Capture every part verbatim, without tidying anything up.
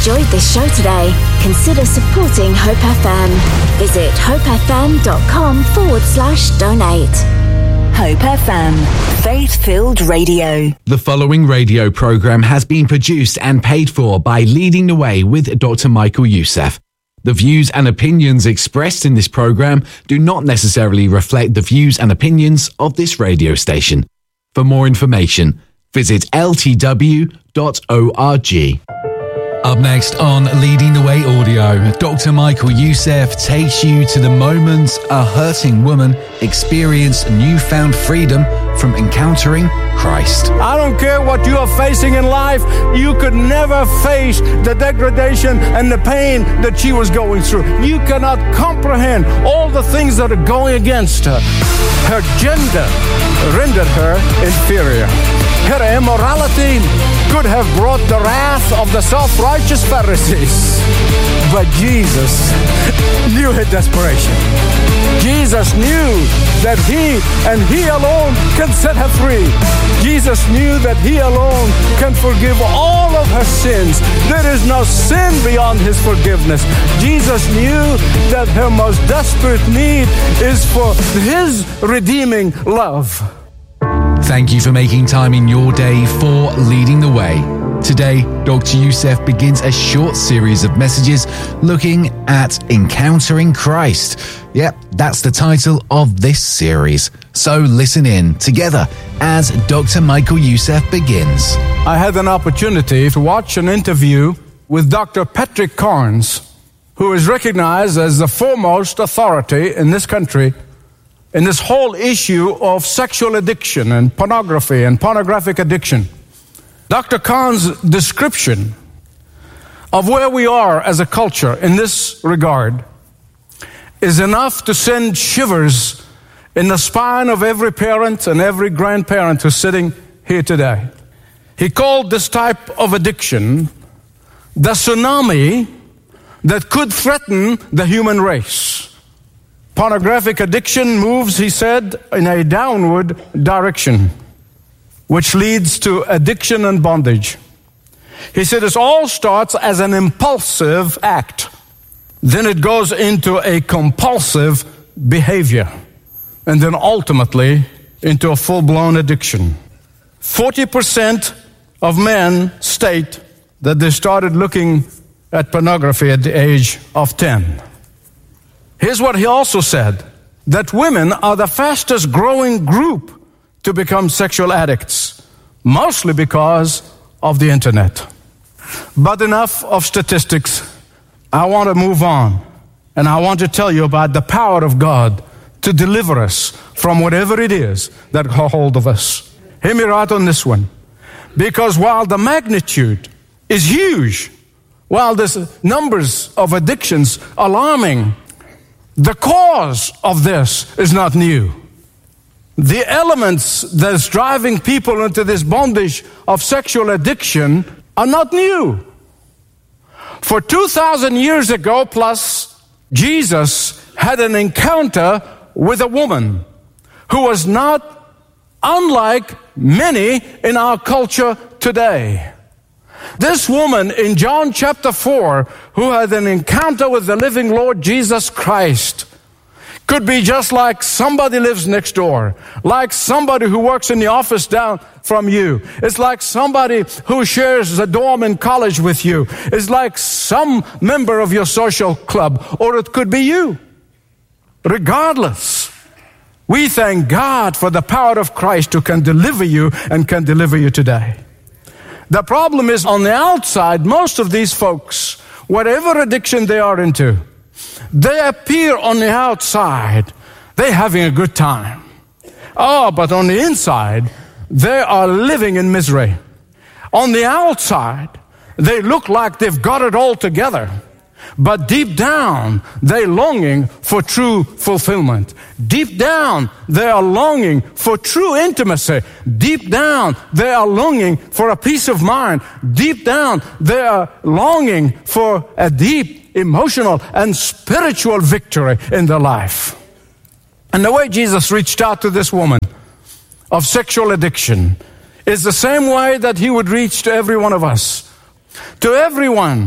enjoyed this show today, consider supporting Hope F M. Visit hopefm.com forward slash donate. Hope F M, faith-filled radio. The following radio program has been produced and paid for by Leading the Way with Doctor Michael Youssef. The views and opinions expressed in this program do not necessarily reflect the views and opinions of this radio station. For more information, visit L T W dot org. Up next on Leading the Way Audio, Doctor Michael Youssef takes you to the moment a hurting woman experienced newfound freedom from encountering Christ. I don't care what you are facing in life, you could never face the degradation and the pain that she was going through. You cannot comprehend all the things that are going against her. Her gender rendered her inferior. Her immorality could have brought the wrath of the self-righteous Pharisees. But Jesus knew her desperation. Jesus knew that He and He alone can set her free. Jesus knew that He alone can forgive all of her sins. There is no sin beyond His forgiveness. Jesus knew that her most desperate need is for His redeeming love. Thank you for making time in your day for Leading the Way. Today, Doctor Youssef begins a short series of messages looking at encountering Christ. Yep, that's the title of this series. So listen in together as Doctor Michael Youssef begins. I had an opportunity to watch an interview with Doctor Patrick Carnes, who is recognized as the foremost authority in this country in this whole issue of sexual addiction and pornography and pornographic addiction. Doctor Carnes' description of where we are as a culture in this regard is enough to send shivers in the spine of every parent and every grandparent who's sitting here today. He called this type of addiction the tsunami that could threaten the human race. Pornographic addiction moves, he said, in a downward direction, which leads to addiction and bondage. He said it all starts as an impulsive act. Then it goes into a compulsive behavior. And then ultimately into a full-blown addiction. forty percent of men state that they started looking at pornography at the age of ten. Here's what he also said, that women are the fastest growing group to become sexual addicts, mostly because of the internet. But enough of statistics. I want to move on, and I want to tell you about the power of God to deliver us from whatever it is that got hold of us. Hear me right on this one. Because while the magnitude is huge, while this numbers of addictions alarming, the cause of this is not new. The elements that's driving people into this bondage of sexual addiction are not new. For two thousand years ago plus, Jesus had an encounter with a woman who was not unlike many in our culture today. This woman in John chapter four, who had an encounter with the living Lord Jesus Christ, could be just like somebody lives next door, like somebody who works in the office down from you. It's like somebody who shares a dorm in college with you. It's like some member of your social club, or it could be you. Regardless, we thank God for the power of Christ who can deliver you and can deliver you today. The problem is on the outside, most of these folks, whatever addiction they are into, they appear on the outside, they're having a good time. Oh, but on the inside, they are living in misery. On the outside, they look like they've got it all together. But deep down, they're longing for true fulfillment. Deep down, they are longing for true intimacy. Deep down, they are longing for a peace of mind. Deep down, they are longing for a deep emotional and spiritual victory in their life. And the way Jesus reached out to this woman of sexual addiction is the same way that He would reach to every one of us. To everyone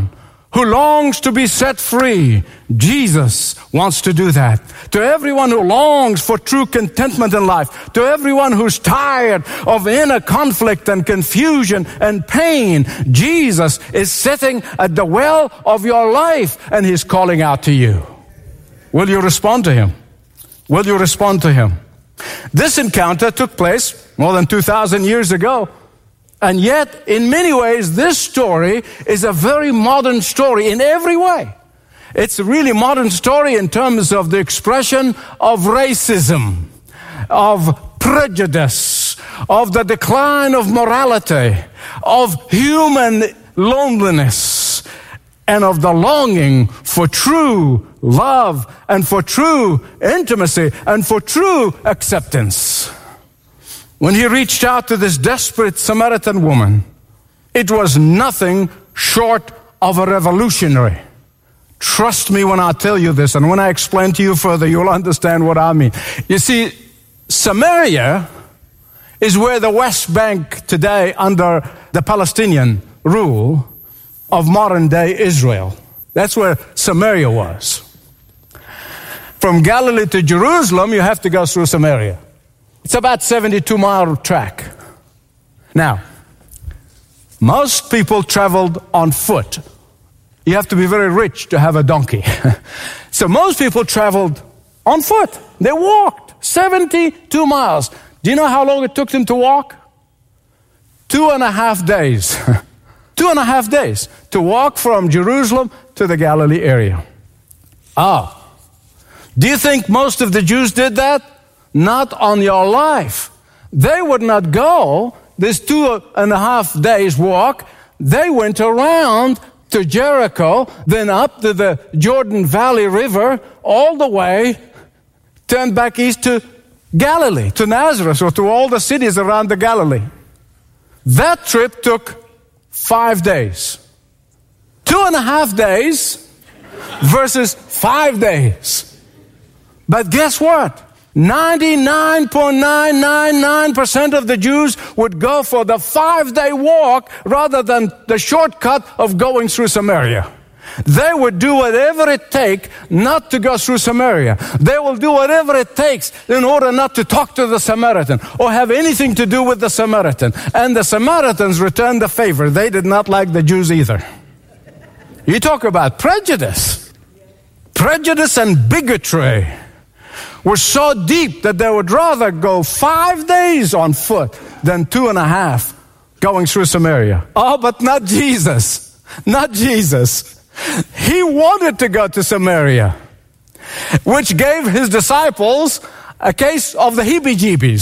who longs to be set free, Jesus wants to do that. To everyone who longs for true contentment in life, to everyone who's tired of inner conflict and confusion and pain, Jesus is sitting at the well of your life and He's calling out to you. Will you respond to Him? Will you respond to Him? This encounter took place more than two thousand years ago. And yet, in many ways, this story is a very modern story in every way. It's a really modern story in terms of the expression of racism, of prejudice, of the decline of morality, of human loneliness, and of the longing for true love and for true intimacy and for true acceptance. When He reached out to this desperate Samaritan woman, it was nothing short of a revolutionary. Trust me when I tell you this, and when I explain to you further, you'll understand what I mean. You see, Samaria is where the West Bank today, under the Palestinian rule of modern-day Israel. That's where Samaria was. From Galilee to Jerusalem, you have to go through Samaria. It's about seventy-two mile track. Now, most people traveled on foot. You have to be very rich to have a donkey. So most people traveled on foot. They walked seventy-two miles. Do you know how long it took them to walk? Two and a half days. Two and a half days to walk from Jerusalem to the Galilee area. Ah. Do you think most of the Jews did that? Not on your life. They would not go this two and a half days walk. They went around to Jericho, then up to the Jordan Valley River, all the way, turned back east to Galilee, to Nazareth, or to all the cities around the Galilee. That trip took five days. Two and a half days versus five days. But guess what? ninety-nine point nine nine nine percent of the Jews would go for the five-day walk rather than the shortcut of going through Samaria. They would do whatever it takes not to go through Samaria. They will do whatever it takes in order not to talk to the Samaritan or have anything to do with the Samaritan. And the Samaritans returned the favor. They did not like the Jews either. You talk about prejudice. Prejudice and bigotry were so deep that they would rather go five days on foot than two and a half going through Samaria. Oh, but not Jesus. Not Jesus. He wanted to go to Samaria, which gave His disciples a case of the heebie-jeebies.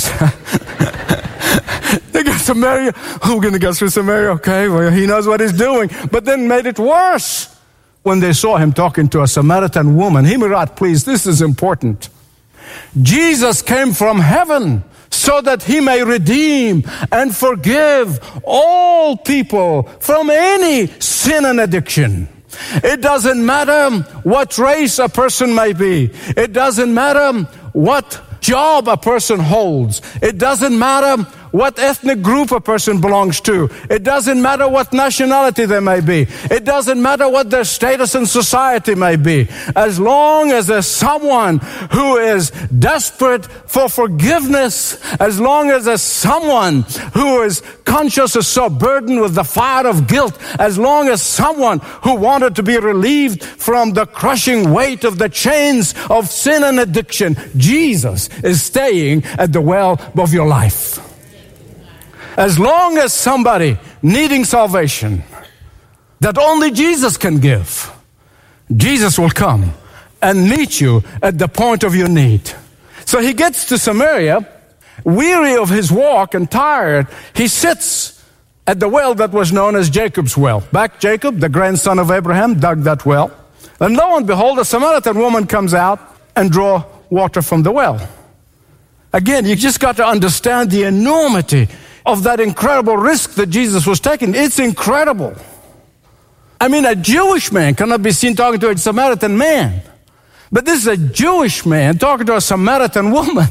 They got Samaria. Oh, we're going to go through Samaria. Okay, well, He knows what He's doing. But then made it worse when they saw Him talking to a Samaritan woman. Hear me right, please. This is important. Jesus came from heaven so that He may redeem and forgive all people from any sin and addiction. It doesn't matter what race a person may be. It doesn't matter what job a person holds. It doesn't matter what ethnic group a person belongs to. It doesn't matter what nationality they may be. It doesn't matter what their status in society may be. As long as there's someone who is desperate for forgiveness, as long as there's someone who is conscious or so burdened with the fire of guilt, as long as someone who wanted to be relieved from the crushing weight of the chains of sin and addiction, Jesus is staying at the well of your life. As long as somebody needing salvation that only Jesus can give, Jesus will come and meet you at the point of your need. So He gets to Samaria, weary of his walk and tired. He sits at the well that was known as Jacob's well. Back Jacob, the grandson of Abraham, dug that well. And lo and behold, a Samaritan woman comes out and draws water from the well. Again, you just got to understand the enormity of that incredible risk that Jesus was taking. It's incredible. I mean, a Jewish man cannot be seen talking to a Samaritan man. But this is a Jewish man talking to a Samaritan woman.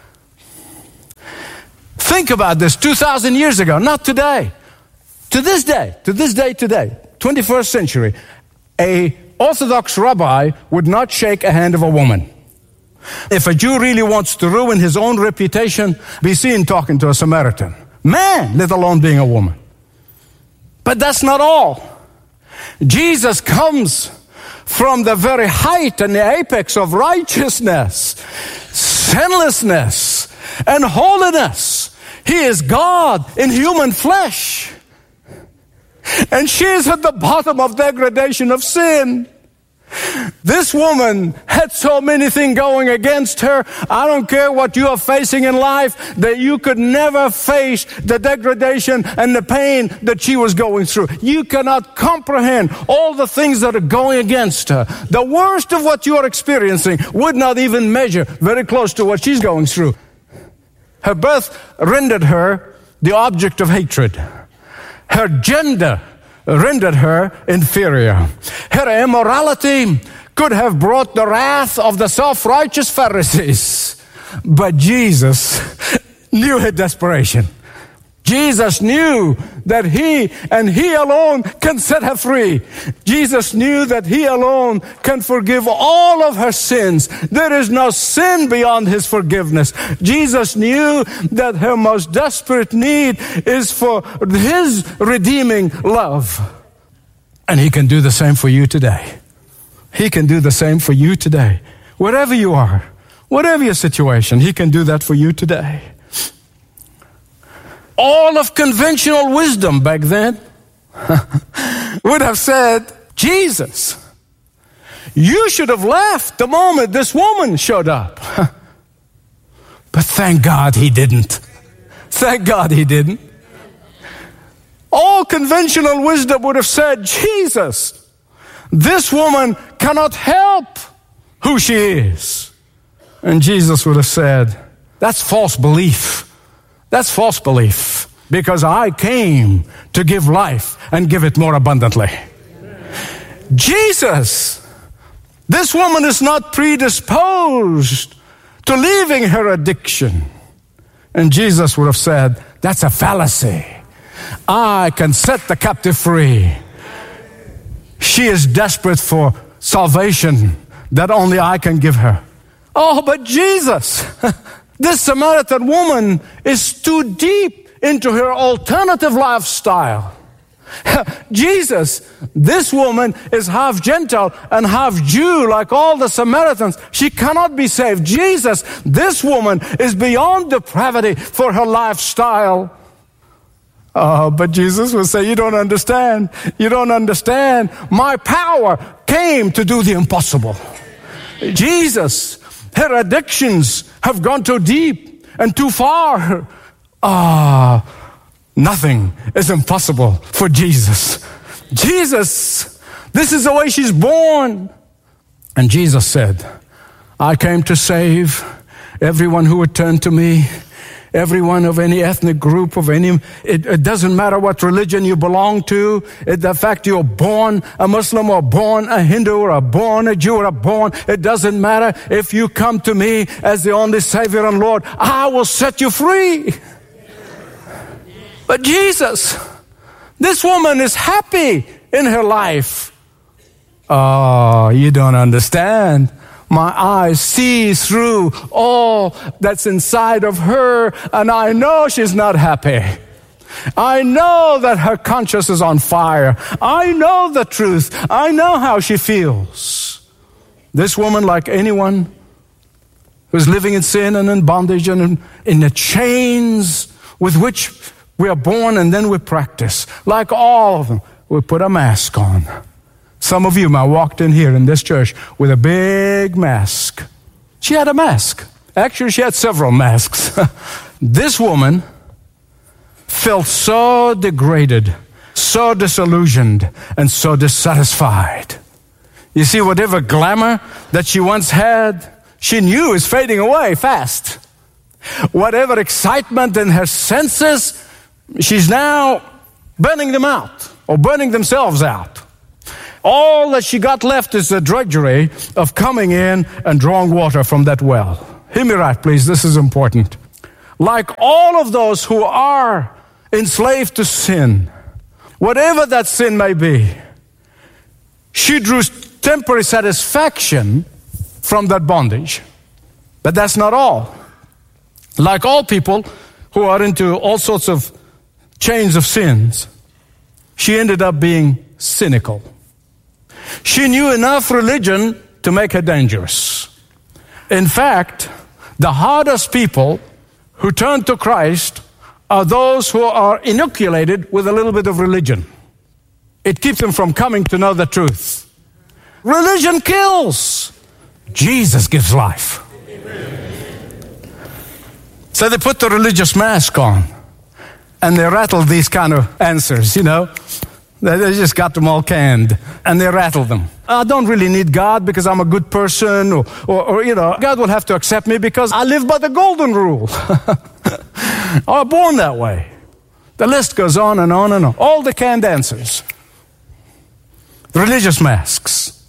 Think about this two thousand years ago, not today. To this day, to this day today, twenty-first century, a Orthodox rabbi would not shake a hand of a woman. If a Jew really wants to ruin his own reputation, be seen talking to a Samaritan. Man, let alone being a woman. But that's not all. Jesus comes from the very height and the apex of righteousness, sinlessness, and holiness. He is God in human flesh. And she is at the bottom of degradation of sin. This woman had so many things going against her. I don't care what you are facing in life, that you could never face the degradation and the pain that she was going through. You cannot comprehend all the things that are going against her. The worst of what you are experiencing would not even measure very close to what she's going through. Her birth rendered her the object of hatred. Her gender rendered her inferior. Her immorality could have brought the wrath of the self-righteous Pharisees. But Jesus knew her desperation. Jesus knew that He and He alone can set her free. Jesus knew that He alone can forgive all of her sins. There is no sin beyond His forgiveness. Jesus knew that her most desperate need is for His redeeming love. And He can do the same for you today. He can do the same for you today. Wherever you are, whatever your situation, He can do that for you today. All of conventional wisdom back then would have said, Jesus, you should have left the moment this woman showed up. But thank God He didn't. Thank God He didn't. All conventional wisdom would have said, Jesus, this woman cannot help who she is. And Jesus would have said, that's false belief. That's false belief, because I came to give life and give it more abundantly. Jesus, this woman is not predisposed to leaving her addiction. And Jesus would have said, that's a fallacy. I can set the captive free. She is desperate for salvation that only I can give her. Oh, but Jesus, this Samaritan woman is too deep into her alternative lifestyle. Jesus, this woman is half Gentile and half Jew like all the Samaritans. She cannot be saved. Jesus, this woman is beyond depravity for her lifestyle. Oh, but Jesus will say, you don't understand. You don't understand. My power came to do the impossible. Jesus, her addictions have gone too deep and too far. Ah, nothing is impossible for Jesus. Jesus, this is the way she's born. And Jesus said, I came to save everyone who would turn to me. Everyone of any ethnic group, of any, it, it doesn't matter what religion you belong to. It, the fact you're born a Muslim or born a Hindu or born a Jew or born, it doesn't matter. If you come to me as the only Savior and Lord, I will set you free. But Jesus, this woman is happy in her life. Oh, you don't understand. My eyes see through all that's inside of her, and I know she's not happy. I know that her conscience is on fire. I know the truth. I know how she feels. This woman, like anyone who's living in sin and in bondage and in, in the chains with which we are born and then we practice, like all of them, we put a mask on. Some of you might have walked in here in this church with a big mask. She had a mask. Actually, she had several masks. This woman felt so degraded, so disillusioned, and so dissatisfied. You see, whatever glamour that she once had, she knew is fading away fast. Whatever excitement in her senses, she's now burning them out, or burning themselves out. All that she got left is the drudgery of coming in and drawing water from that well. Hear me right, please. This is important. Like all of those who are enslaved to sin, whatever that sin may be, She drew temporary satisfaction from that bondage. But that's not all. Like all people who are into all sorts of chains of sins, she ended up being cynical. She knew enough religion to make her dangerous. In fact, the hardest people who turn to Christ are those who are inoculated with a little bit of religion. It keeps them from coming to know the truth. Religion kills. Jesus gives life. So they put the religious mask on and they rattle these kind of answers, you know. They just got them all canned and they rattle them. I don't really need God because I'm a good person, or, or, or you know, God will have to accept me because I live by the golden rule. I'm born that way. The list goes on and on and on. All the canned answers. Religious masks.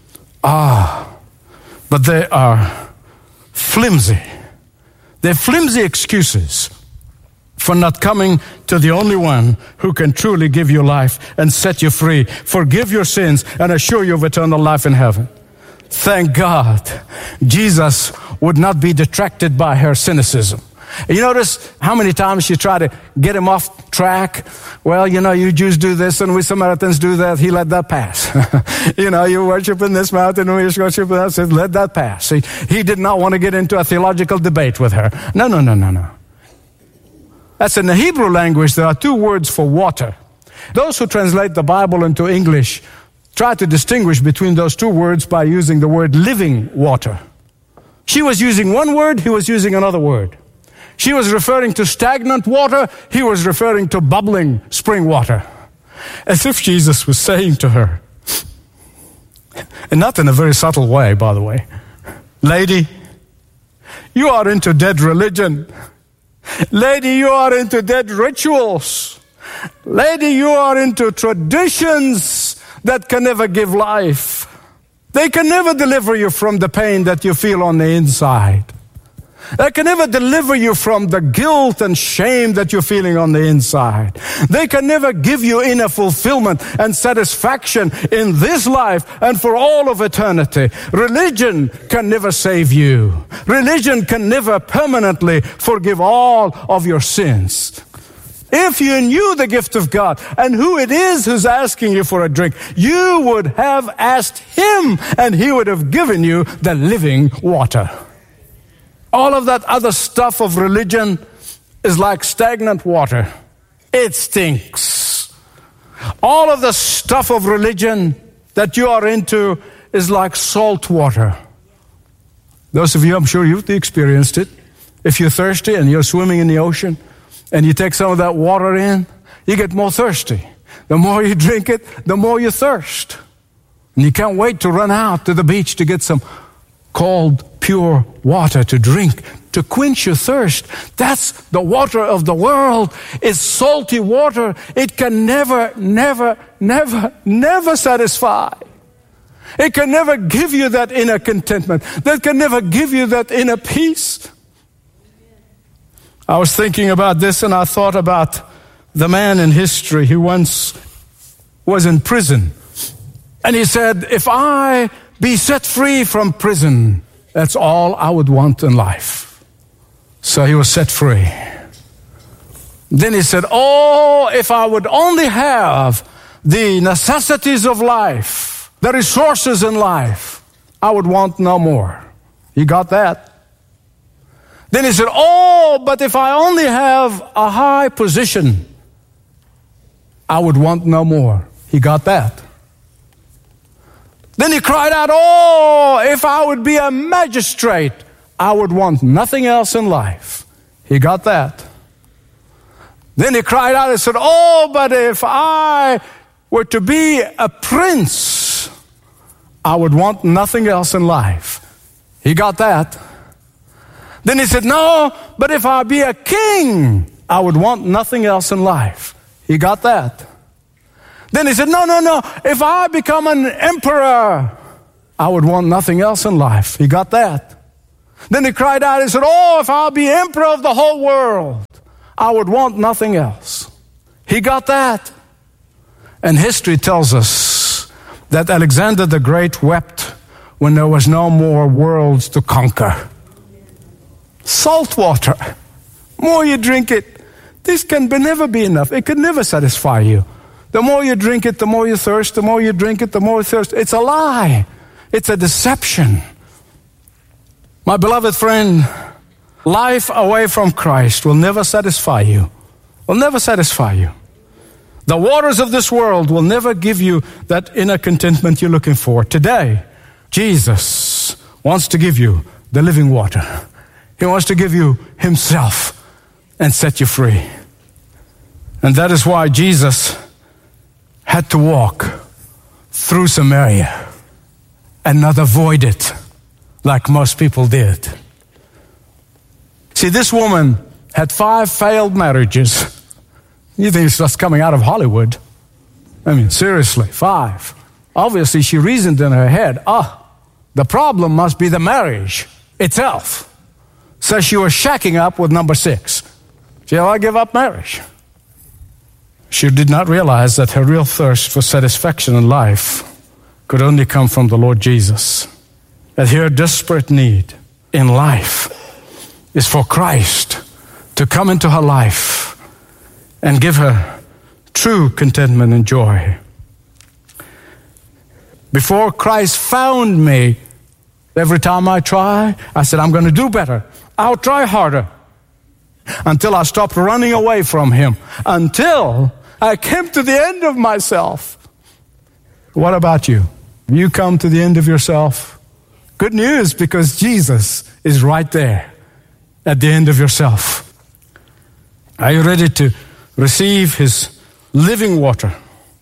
Ah, but they are flimsy. They're flimsy excuses for not coming to the only one who can truly give you life and set you free, forgive your sins, and assure you of eternal life in heaven. Thank God, Jesus would not be detracted by her cynicism. You notice how many times she tried to get him off track? Well, you know, you Jews do this and we Samaritans do that. He let that pass. You know, you worship in this mountain and we worship in that. Said, let that pass. He, he did not want to get into a theological debate with her. No, no, no, no, no. That's in the Hebrew language, there are two words for water. Those who translate the Bible into English try to distinguish between those two words by using the word living water. She was using one word, he was using another word. She was referring to stagnant water, he was referring to bubbling spring water. As if Jesus was saying to her, and not in a very subtle way, by the way, lady, you are into dead religion. Lady, you are into dead rituals. Lady, you are into traditions that can never give life. They can never deliver you from the pain that you feel on the inside. They can never deliver you from the guilt and shame that you're feeling on the inside. They can never give you inner fulfillment and satisfaction in this life and for all of eternity. Religion can never save you. Religion can never permanently forgive all of your sins. If you knew the gift of God and who it is who's asking you for a drink, you would have asked him and he would have given you the living water. All of that other stuff of religion is like stagnant water. It stinks. All of the stuff of religion that you are into is like salt water. Those of you, I'm sure you've experienced it. If you're thirsty and you're swimming in the ocean and you take some of that water in, you get more thirsty. The more you drink it, the more you thirst. And you can't wait to run out to the beach to get some cold, pure water to drink, to quench your thirst. That's the water of the world. It's salty water. It can never, never, never, never satisfy. It can never give you that inner contentment. That can never give you that inner peace. I was thinking about this and I thought about the man in history who once was in prison. And he said, if I be set free from prison, that's all I would want in life. So he was set free. Then he said, oh, if I would only have the necessities of life, the resources in life, I would want no more. He got that. Then he said, oh, but if I only have a high position, I would want no more. He got that. Then he cried out, oh, if I would be a magistrate, I would want nothing else in life. He got that. Then he cried out and said, oh, but if I were to be a prince, I would want nothing else in life. He got that. Then he said, no, but if I be a king, I would want nothing else in life. He got that. Then he said, no, no, no, if I become an emperor, I would want nothing else in life. He got that. Then he cried out and said, oh, if I'll be emperor of the whole world, I would want nothing else. He got that. And history tells us that Alexander the Great wept when there was no more worlds to conquer. Salt water. More you drink it, this can be, never be enough. It could never satisfy you. The more you drink it, the more you thirst. The more you drink it, the more you thirst. It's a lie. It's a deception. My beloved friend, life away from Christ will never satisfy you. Will never satisfy you. The waters of this world will never give you that inner contentment you're looking for. Today, Jesus wants to give you the living water. He wants to give you himself and set you free. And that is why Jesus had to walk through Samaria and not avoid it like most people did. See, this woman had five failed marriages. You think it's just coming out of Hollywood? I mean, seriously, five. Obviously, she reasoned in her head, ah, the problem must be the marriage itself. So she was shacking up with number six. Shall I give up marriage? She did not realize that her real thirst for satisfaction in life could only come from the Lord Jesus. That her desperate need in life is for Christ to come into her life and give her true contentment and joy. Before Christ found me, every time I try, I said, I'm going to do better. I'll try harder. Until I stopped running away from him. Until I came to the end of myself. What about you? You come to the end of yourself? Good news, because Jesus is right there at the end of yourself. Are you ready to receive his living water?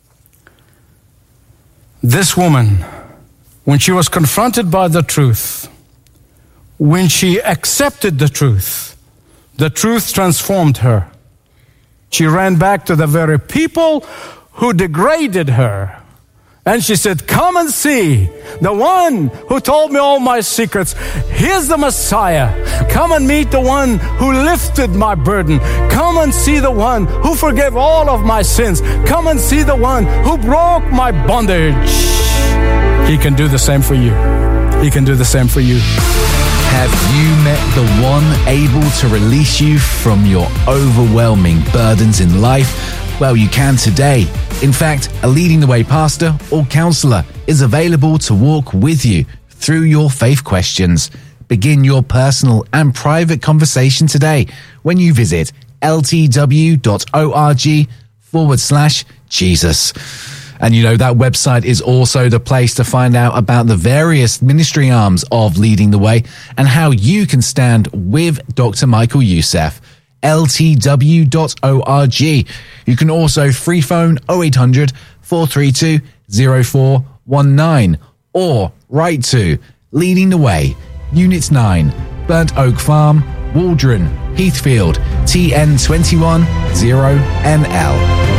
This woman, when she was confronted by the truth, when she accepted the truth, the truth transformed her. She ran back to the very people who degraded her. And she said, come and see the one who told me all my secrets. Here's the Messiah. Come and meet the one who lifted my burden. Come and see the one who forgave all of my sins. Come and see the one who broke my bondage. He can do the same for you. He can do the same for you. Have you met the one able to release you from your overwhelming burdens in life? Well, you can today. In fact, a Leading the Way pastor or counselor is available to walk with you through your faith questions. Begin your personal and private conversation today when you visit ltw.org forward slash Jesus. And you know, that website is also the place to find out about the various ministry arms of Leading the Way and how you can stand with Doctor Michael Youssef. L T W dot org. You can also free phone oh eight hundred, four three two, oh four one nine or write to Leading the Way, Unit nine, Burnt Oak Farm, Waldron, Heathfield, T N two one zero N L.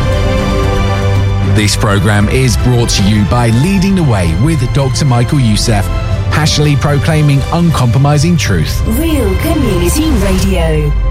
This program is brought to you by Leading the Way with Doctor Michael Youssef, passionately proclaiming uncompromising truth. Real Community Radio.